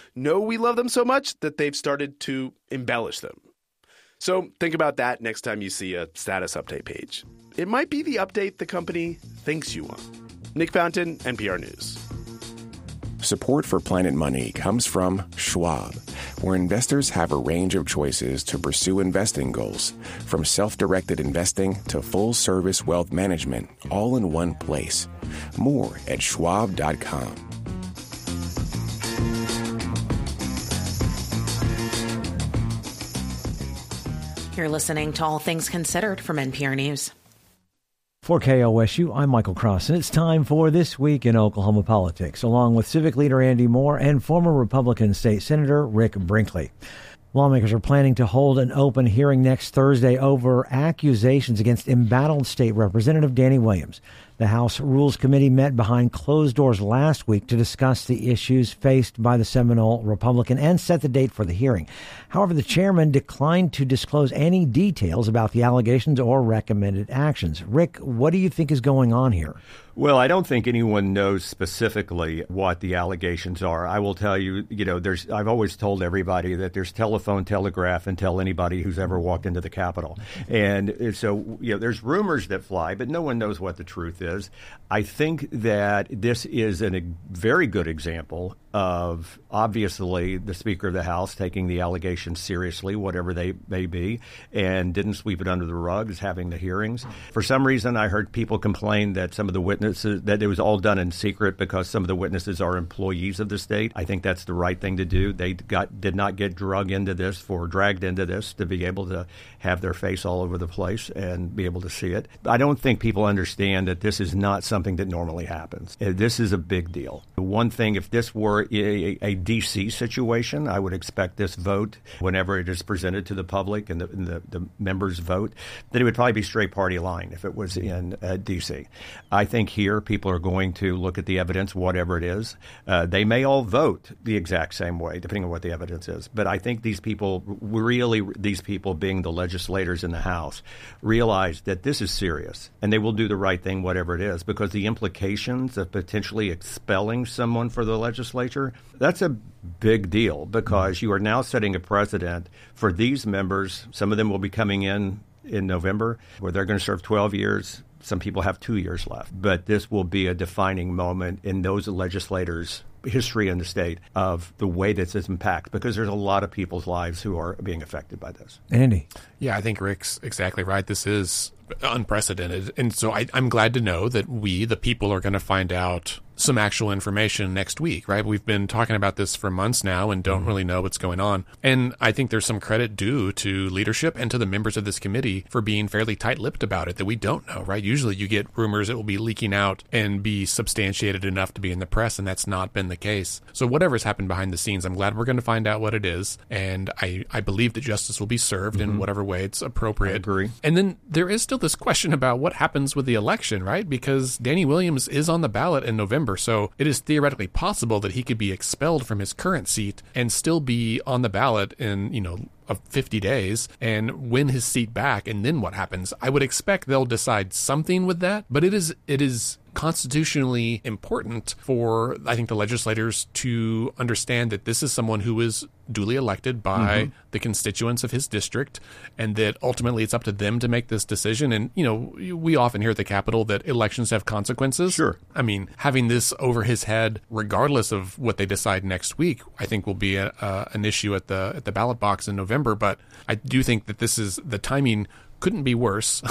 know we love them so much that they've started to embellish them. So think about that next time you see a status update page. It might be the update the company thinks you want. Nick Fountain, NPR News. Support for Planet Money comes from Schwab, where investors have a range of choices to pursue investing goals, from self-directed investing to full-service wealth management, all in one place. More at schwab.com. You're listening to All Things Considered from NPR News. For KOSU, I'm Michael Cross, and it's time for This Week in Oklahoma Politics, along with Civic Leader Andy Moore and former Republican State Senator Rick Brinkley. Lawmakers are planning to hold an open hearing next Thursday over accusations against embattled State Representative Danny Williams. The House Rules Committee met behind closed doors last week to discuss the issues faced by the Seminole Republican and set the date for the hearing. However, the chairman declined to disclose any details about the allegations or recommended actions. Rick, what do you think is going on here? Well, I don't think anyone knows specifically what the allegations are. I will tell you, I've always told everybody that there's telephone, telegraph, and tell anybody who's ever walked into the Capitol. And so, there's rumors that fly, but no one knows what the truth is. I think that this is a very good example of, obviously, the Speaker of the House taking the allegations seriously, whatever they may be, and didn't sweep it under the rug, is having the hearings. For some reason, I heard people complain that some of the witnesses, that it was all done in secret because some of the witnesses are employees of the state. I think that's the right thing to do. They did not get dragged into this to be able to have their face all over the place and be able to see it. I don't think people understand that this is not something that normally happens. This is a big deal. One thing, if this were a D.C. situation, I would expect this vote, whenever it is presented to the public and the members vote, that it would probably be straight party line if it was in D.C. I think here people are going to look at the evidence, whatever it is. They may all vote the exact same way, depending on what the evidence is. But I think these people being the legislators in the House, realize that this is serious, and they will do the right thing, whatever it is, because the implications of potentially expelling someone for the legislature, that's a big deal, because you are now setting a precedent for these members. Some of them will be coming in November, where they're going to serve 12 years. Some people have 2 years left. But this will be a defining moment in those legislators' history in the state of the way that this impacts, because there's a lot of people's lives who are being affected by this. Andy? Yeah, I think Rick's exactly right. This is unprecedented. And so I'm glad to know that we, the people, are going to find out some actual information next week, right? We've been talking about this for months now and don't really know what's going on. And I think there's some credit due to leadership and to the members of this committee for being fairly tight-lipped about it, that we don't know, right? Usually you get rumors that will be leaking out and be substantiated enough to be in the press, and that's not been the case. So whatever's happened behind the scenes, I'm glad we're going to find out what it is. And I believe that justice will be served in whatever way it's appropriate. I agree. And then there is still this question about what happens with the election, right? Because Danny Williams is on the ballot in November. So it is theoretically possible that he could be expelled from his current seat and still be on the ballot in, of 50 days and win his seat back. And then what happens? I would expect they'll decide something with that, but it is constitutionally important for, I think, the legislators to understand that this is someone who is duly elected by the constituents of his district, and that ultimately it's up to them to make this decision. And, we often hear at the Capitol that elections have consequences. Sure. I mean, having this over his head, regardless of what they decide next week, I think will be an issue at the ballot box in November. But I do think that this is the timing couldn't be worse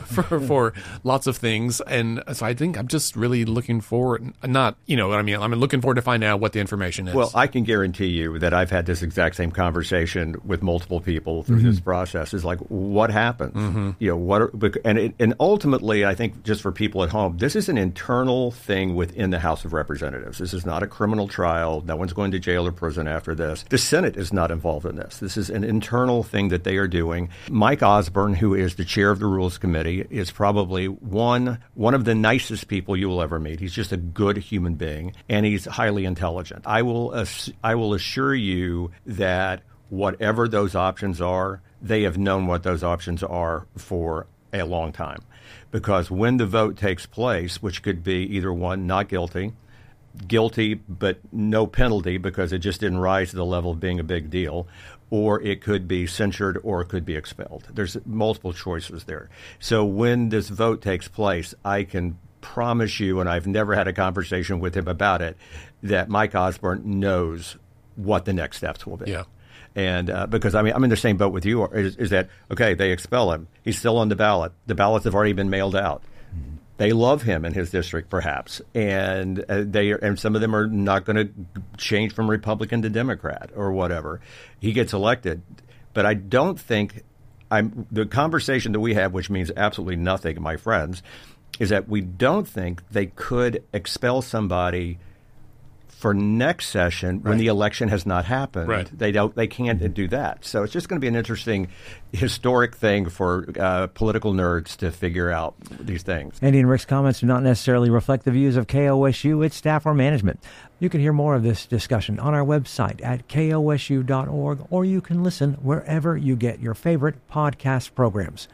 for lots of things. And so I think I'm just really looking forward, I'm looking forward to find out what the information is. Well, I can guarantee you that I've had this exact same conversation with multiple people through this process. Is like, what happens? And ultimately, I think, just for people at home, this is an internal thing within the House of Representatives. This is not a criminal trial. No one's going to jail or prison after this. The Senate is not involved in this. This is an internal thing that they are doing. Mike Osborne, who is the chair of the Rules Committee, is probably one of the nicest people you will ever meet. He's just a good human being, and he's highly intelligent. I will assure you that whatever those options are, they have known what those options are for a long time. Because when the vote takes place, which could be either one, not guilty, guilty but no penalty because it just didn't rise to the level of being a big deal, or it could be censured, or it could be expelled. There's multiple choices there. So when this vote takes place, I can promise you, and I've never had a conversation with him about it, that Mike Osborne knows what the next steps will be. Yeah. And because I'm in the same boat with you, is that, okay, they expel him. He's still on the ballot. The ballots have already been mailed out. They love him in his district, perhaps, and and some of them are not going to change from Republican to Democrat or whatever. He gets elected, but I don't think the conversation that we have, which means absolutely nothing, my friends, is that we don't think they could expel somebody for next session when the election has not happened. Right. They can't do that. So it's just going to be an interesting historic thing for political nerds to figure out these things. Andy and Rick's comments do not necessarily reflect the views of KOSU, its staff, or management. You can hear more of this discussion on our website at kosu.org, or you can listen wherever you get your favorite podcast programs.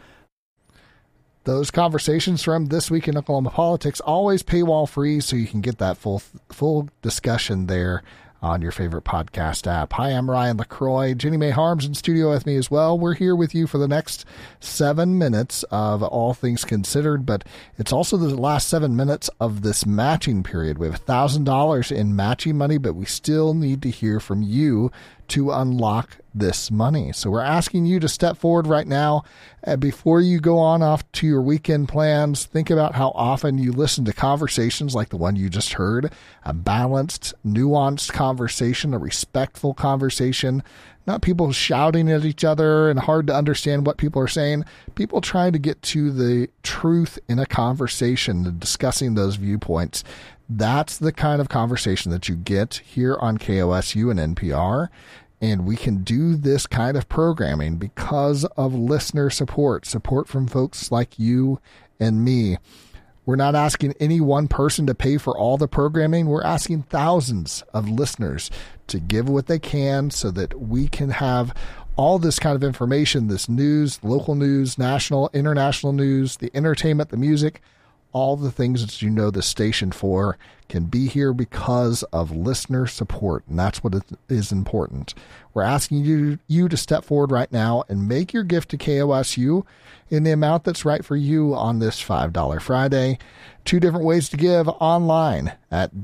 Those conversations from This Week in Oklahoma Politics, always paywall free, so you can get that full discussion there on your favorite podcast app. Hi, I'm Ryan LaCroix. Jenny May Harms in studio with me as well. We're here with you for the next 7 minutes of All Things Considered, but it's also the last 7 minutes of this matching period. We have $1,000 in matching money, but we still need to hear from you to unlock this money. So we're asking you to step forward right now. Before you go on off to your weekend plans, think about how often you listen to conversations like the one you just heard, a balanced, nuanced conversation, a respectful conversation, not people shouting at each other and hard to understand what people are saying, people trying to get to the truth in a conversation and discussing those viewpoints. That's the kind of conversation that you get here on KOSU and NPR. And we can do this kind of programming because of listener support from folks like you and me. We're not asking any one person to pay for all the programming. We're asking thousands of listeners to give what they can so that we can have all this kind of information, this news, local news, national, international news, the entertainment, the music, all the things that you know the station for can be here because of listener support, and that's what is important. We're asking you to step forward right now and make your gift to KOSU in the amount that's right for you on this $5 Friday. 2 different ways to give: online at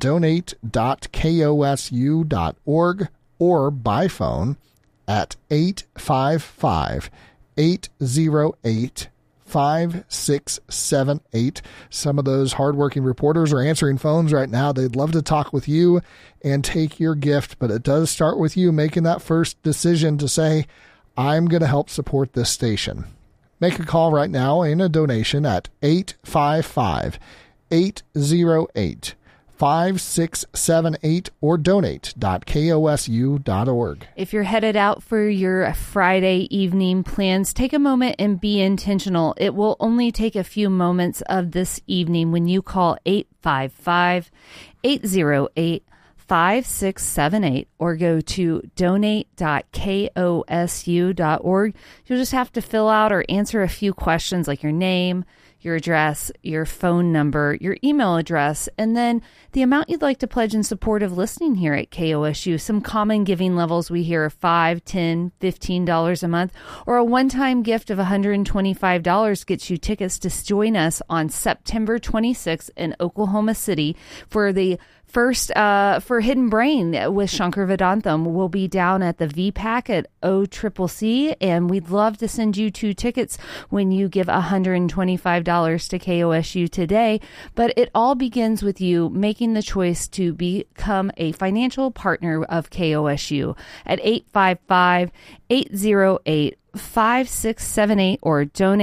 donate.kosu.org or by phone at 855-808 5678. Some of those hardworking reporters are answering phones right now. They'd love to talk with you and take your gift, but it does start with you making that first decision to say, I'm going to help support this station. Make a call right now and a donation at 855-808 5678 or donate.kosu.org. If you're headed out for your Friday evening plans, take a moment and be intentional. It will only take a few moments of this evening when you call 855-808-5678 or go to donate.kosu.org. You'll just have to fill out or answer a few questions like your name, your address, your phone number, your email address, and then the amount you'd like to pledge in support of listening here at KOSU. Some common giving levels we hear are $5, $10, $15 a month, or a one-time gift of $125 gets you tickets to join us on September 26th in Oklahoma City for the first for Hidden Brain with Shankar Vedantam. We'll be down at the VPAC at OCCC, and we'd love to send you 2 tickets when you give $125 to KOSU today. But it all begins with you making the choice to become a financial partner of KOSU at 855-808-5678 or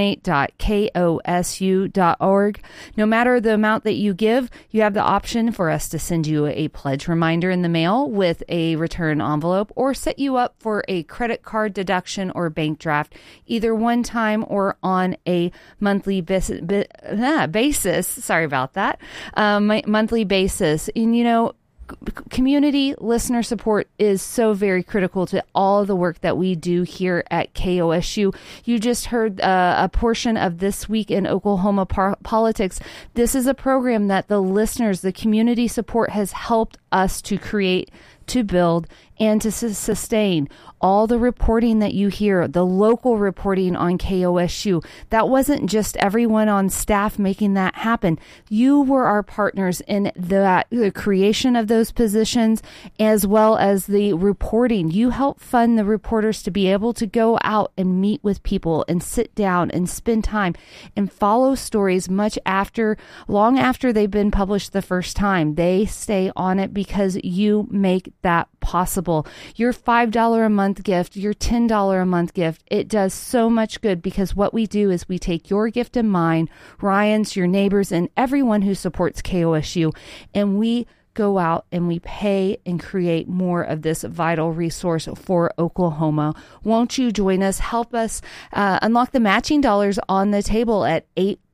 donate.kosu.org. No matter the amount that you give, you have the option for us to send you a pledge reminder in the mail with a return envelope or set you up for a credit card deduction or bank draft, either one time or on a monthly basis. Sorry about that. Monthly basis. And, you know, community listener support is so very critical to all of the work that we do here at KOSU. You just heard a portion of This Week in Oklahoma Politics. This is a program that the listeners, the community support has helped us to create, to build, and to sustain. All the reporting that you hear, the local reporting on KOSU, that wasn't just everyone on staff making that happen. You were our partners in the creation of those positions, as well as the reporting. You helped fund the reporters to be able to go out and meet with people and sit down and spend time and follow stories long after they've been published the first time. They stay on it because you make that possible. Your $5 a month gift, your $10 a month gift, it does so much good, because what we do is we take your gift and mine, Ryan's, your neighbors, and everyone who supports KOSU, and we go out and we pay and create more of this vital resource for Oklahoma. Won't you join us? Help us unlock the matching dollars on the table at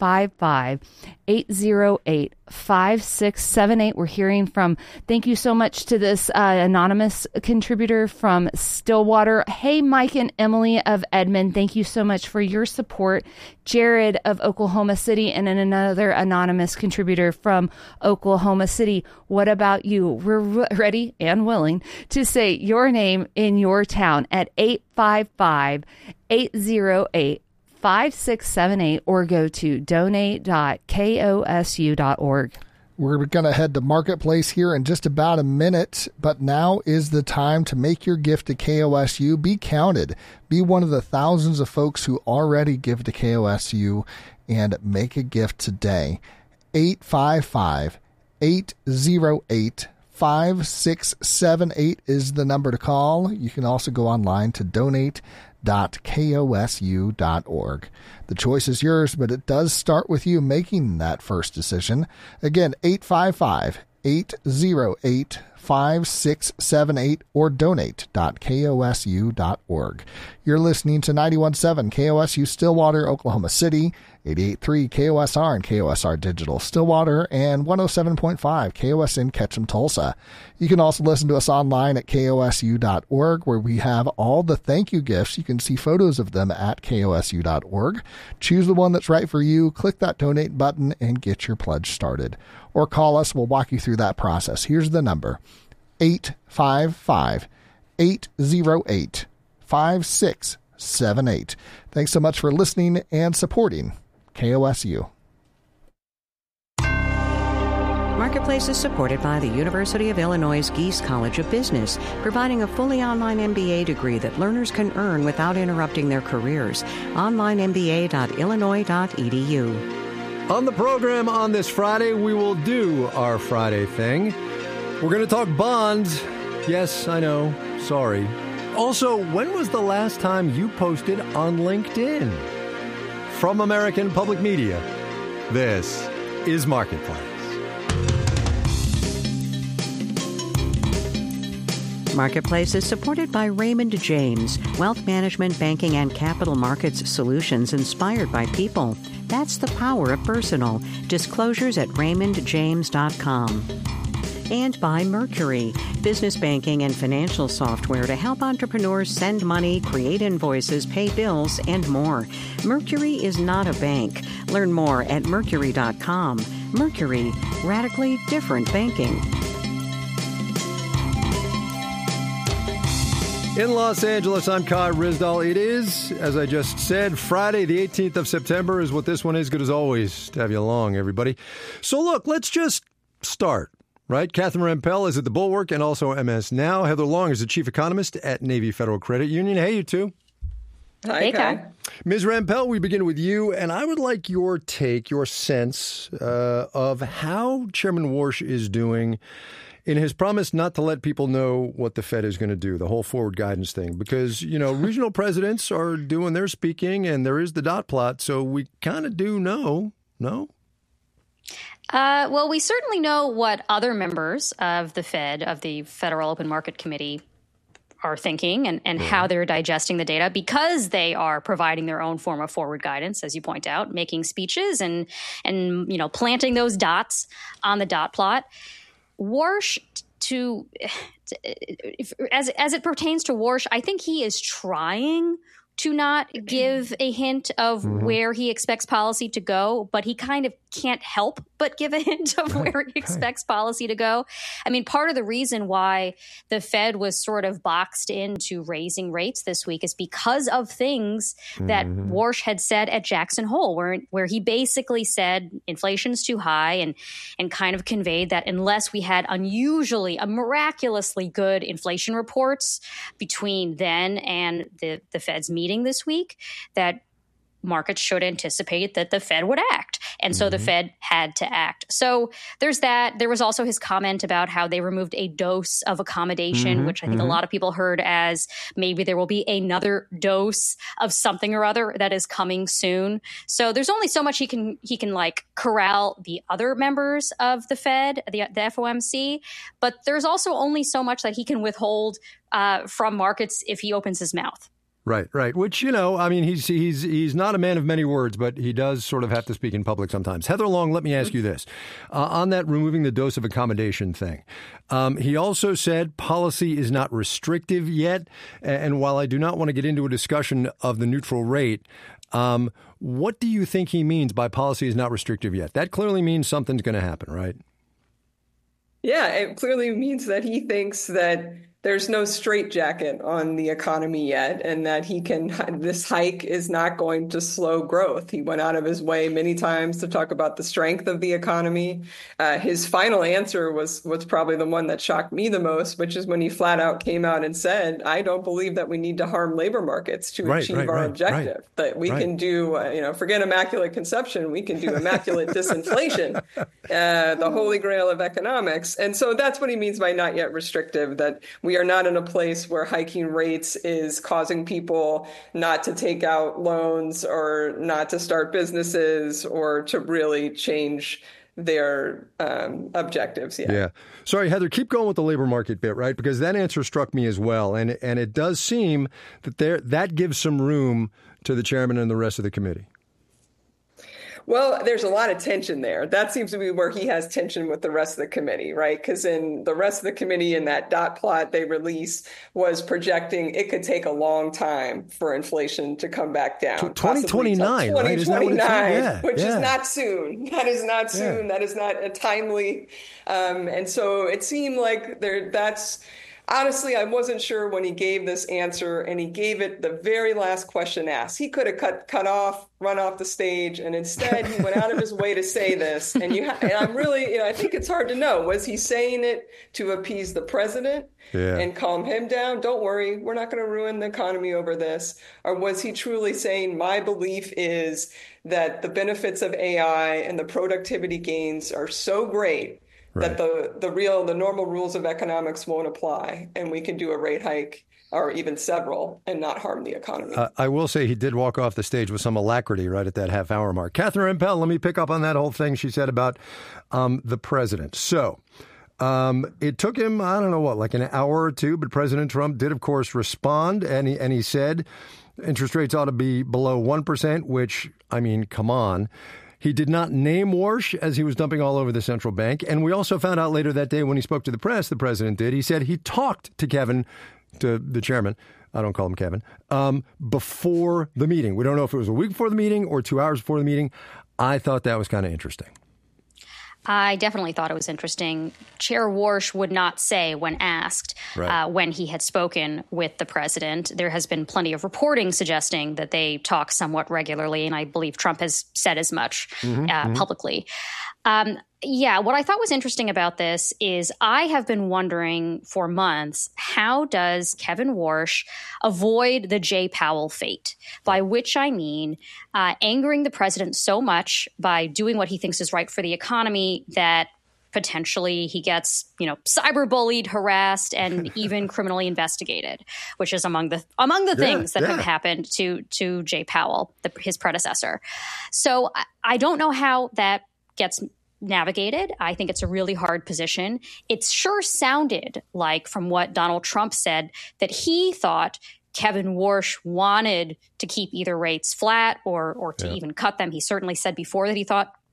855-808-5678. We're hearing from, thank you so much to this anonymous contributor from Stillwater. Hey, Mike and Emily of Edmond, thank you so much for your support. Jared of Oklahoma City, and then another anonymous contributor from Oklahoma City. What about you? We're ready and willing to say your name in your town at 855-808-5678 or go to donate.kosu.org. We're going to head to Marketplace here in just about a minute, but now is the time to make your gift to KOSU. Be counted. Be one of the thousands of folks who already give to KOSU and make a gift today. 855-808-5678 is the number to call. You can also go online to donate.kosu.org. The choice is yours, but it does start with you making that first decision. Again, 855-808-5678 or donate.kosu.org. You're listening to 91.7 KOSU Stillwater, Oklahoma City, 88.3 KOSR and KOSR Digital Stillwater, and 107.5 KOSN Ketchum Tulsa. You can also listen to us online at kosu.org, where we have all the thank you gifts. You can see photos of them at kosu.org. Choose the one that's right for you, click that donate button, and get your pledge started. Or call us. We'll walk you through that process. Here's the number, 855-808-5678. Thanks so much for listening and supporting KOSU. Marketplace is supported by the University of Illinois Geese College of Business, providing a fully online MBA degree that learners can earn without interrupting their careers. OnlineMBA.illinois.edu. On the program on this Friday, we will do our Friday thing. We're going to talk bonds. Yes, I know. Sorry. Also, when was the last time you posted on LinkedIn? From American Public Media, this is Marketplace. Marketplace is supported by Raymond James, wealth management, banking, and capital markets solutions inspired by people. That's the power of personal. Disclosures at raymondjames.com. And by Mercury, business banking and financial software to help entrepreneurs send money, create invoices, pay bills, and more. Mercury is not a bank. Learn more at mercury.com. Mercury, radically different banking. In Los Angeles, I'm Kai Ryssdal. It is, as I just said, Friday, the 18th of September is what this one is. Good as always to have you along, everybody. So look, let's just start. Right? Catherine Rampell is at the Bulwark and also MS Now. Heather Long is the chief economist at Navy Federal Credit Union. Hey, you two. Hi, Kai. Ms. Rampell, we begin with you, and I would like your take, your sense of how Chairman Warsh is doing in his promise not to let people know what the Fed is going to do, the whole forward guidance thing. Because, you know, regional presidents are doing their speaking, and there is the dot plot, so we kind of do know, no? Well, we certainly know what other members of the Fed, of the Federal Open Market Committee, are thinking and how they're digesting the data, because they are providing their own form of forward guidance, as you point out, making speeches and you know, planting those dots on the dot plot. Warsh as it pertains to Warsh, I think he is trying to not give a hint of where he expects policy to go, but he kind of can't help but give a hint of where he expects policy to go. I mean, part of the reason why the Fed was sort of boxed into raising rates this week is because of things that Warsh had said at Jackson Hole, where he basically said inflation's too high and kind of conveyed that unless we had miraculously good inflation reports between then and the Fed's meeting this week, that markets should anticipate that the Fed would act. And so the Fed had to act. So there's that. There was also his comment about how they removed a dose of accommodation, which I think a lot of people heard as maybe there will be another dose of something or other that is coming soon. So there's only so much he can like corral the other members of the Fed, the FOMC, but there's also only so much that he can withhold from markets if he opens his mouth. Right. Which, I mean, he's not a man of many words, but he does sort of have to speak in public sometimes. Heather Long, let me ask you this. On that removing the dose of accommodation thing, he also said policy is not restrictive yet. And while I do not want to get into a discussion of the neutral rate, what do you think he means by policy is not restrictive yet? That clearly means something's going to happen, right? Yeah, it clearly means that he thinks that there's no straitjacket on the economy yet, and that this hike is not going to slow growth. He went out of his way many times to talk about the strength of the economy. His final answer was probably the one that shocked me the most, which is when he flat out came out and said, I don't believe that we need to harm labor markets to achieve our objective. That we can do, forget immaculate conception, we can do immaculate disinflation, the holy grail of economics. And so that's what he means by not yet restrictive, that we are not in a place where hiking rates is causing people not to take out loans or not to start businesses or to really change their objectives yet. Yeah. Sorry, Heather, keep going with the labor market bit, right? Because that answer struck me as well. And it does seem that that gives some room to the chairman and the rest of the committee. Well, there's a lot of tension there. That seems to be where he has tension with the rest of the committee, right? Because in the rest of the committee, in that dot plot they released, was projecting it could take a long time for inflation to come back down. 2029, right? 2029, which is not soon. That is not soon. That is not a timely. And so it seemed like that's... Honestly, I wasn't sure when he gave this answer, and he gave it the very last question asked. He could have run off the stage, and instead he went out of his way to say this. And I'm really, I think it's hard to know. Was he saying it to appease the president and calm him down? Don't worry, we're not going to ruin the economy over this. Or was he truly saying, my belief is that the benefits of AI and the productivity gains are so great that the normal rules of economics won't apply, and we can do a rate hike or even several and not harm the economy. I will say he did walk off the stage with some alacrity right at that half-hour mark. Catherine Empel, let me pick up on that whole thing she said about the president. So it took him, like an hour or two, but President Trump did, of course, respond, and he said interest rates ought to be below 1%, which, I mean, come on. He did not name Warsh as he was dumping all over the central bank. And we also found out later that day when he spoke to the press, the president did, he said he talked to Kevin, to the chairman, I don't call him Kevin, before the meeting. We don't know if it was a week before the meeting or 2 hours before the meeting. I thought that was kind of interesting. I definitely thought it was interesting. Chair Warsh would not say when asked when he had spoken with the president. There has been plenty of reporting suggesting that they talk somewhat regularly, and I believe Trump has said as much publicly. What I thought was interesting about this is I have been wondering for months, how does Kevin Warsh avoid the Jay Powell fate? By which I mean angering the president so much by doing what he thinks is right for the economy that potentially he gets, cyberbullied, harassed, and even criminally investigated, which is among the things that have happened to Jay Powell, his predecessor. So I don't know how that gets navigated. I think it's a really hard position. It sure sounded like, from what Donald Trump said, that he thought Kevin Warsh wanted to keep either rates flat or to even cut them. He certainly said before that he thought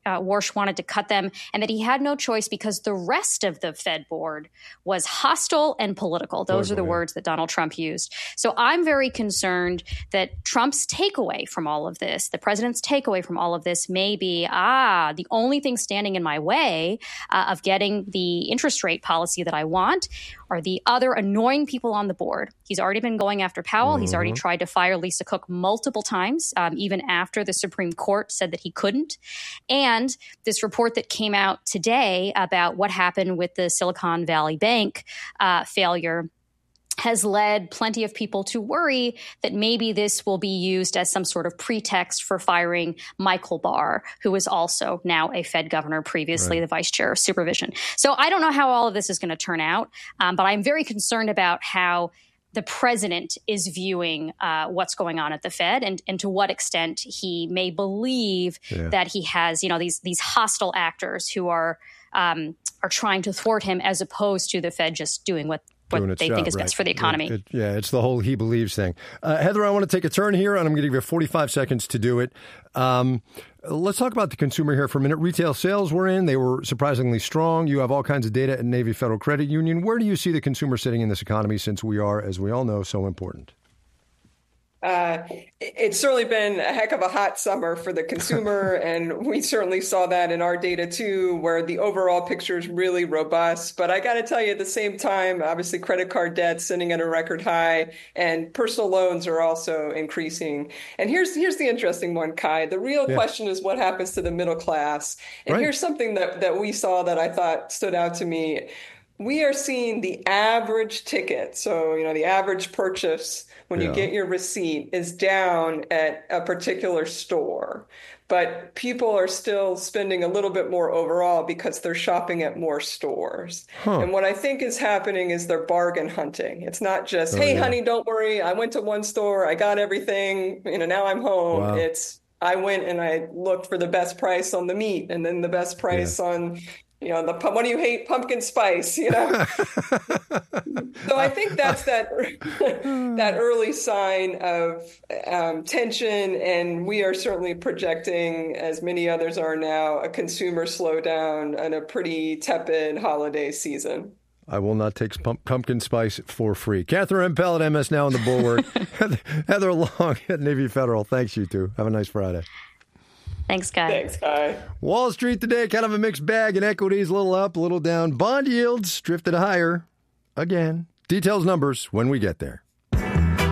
Warsh wanted to cut them and that he had no choice because the rest of the Fed board was hostile and political. Those are the words that Donald Trump used. So I'm very concerned that Trump's takeaway from all of this, the president's takeaway from all of this may be, the only thing standing in my way of getting the interest rate policy that I want are the other annoying people on the board. He's already been going after Powell. He's already tried to fire Lisa Cook multiple times, even after the Supreme Court said that he couldn't. And this report that came out today about what happened with the Silicon Valley Bank failure has led plenty of people to worry that maybe this will be used as some sort of pretext for firing Michael Barr, who is also now a Fed governor, previously the vice chair of supervision. So I don't know how all of this is going to turn out, but I'm very concerned about how the president is viewing what's going on at the Fed and to what extent he may believe that he has, these hostile actors who are trying to thwart him as opposed to the Fed just doing what they think is best for the economy. It's the whole he believes thing. Heather, I want to take a turn here, and I'm going to give you 45 seconds to do it. Let's talk about the consumer here for a minute. Retail sales were in. They were surprisingly strong. You have all kinds of data at Navy Federal Credit Union. Where do you see the consumer sitting in this economy since we are, as we all know, so important? It's certainly been a heck of a hot summer for the consumer, and we certainly saw that in our data too, where the overall picture is really robust. But I got to tell you, at the same time, obviously credit card debt sitting at a record high, and personal loans are also increasing. And here's the interesting one, Kai. The real question is what happens to the middle class. And here's something that we saw that I thought stood out to me. We are seeing the average ticket, so the average purchase when you get your receipt is down at a particular store. But people are still spending a little bit more overall because they're shopping at more stores. And what I think is happening is they're bargain hunting. It's not just, hey, honey, don't worry. I went to one store. I got everything. Now I'm home. Wow. It's I went and I looked for the best price on the meat and then the best price on what do you hate? Pumpkin spice, So I think that's that early sign of tension. And we are certainly projecting, as many others are now, a consumer slowdown and a pretty tepid holiday season. I will not take pumpkin spice for free. Catherine Pell at MS Now on the Bulwark. Heather Long at Navy Federal. Thanks, you two. Have a nice Friday. Thanks, Guy. Thanks, Guy. Wall Street today, kind of a mixed bag. In equities, a little up, a little down. Bond yields drifted higher again. Details, numbers when we get there.